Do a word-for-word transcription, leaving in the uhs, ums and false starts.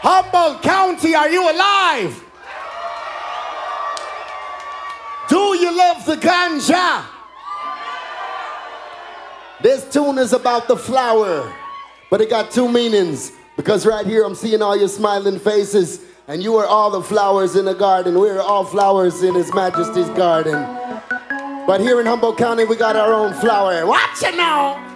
Humboldt County, are you alive? Do you love the ganja? This tune is about the flower, but it got two meanings. Because right here I'm seeing all your smiling faces, and you are all the flowers in the garden. We're all flowers in His Majesty's garden. But here in Humboldt County, we got our own flower. Watch it now!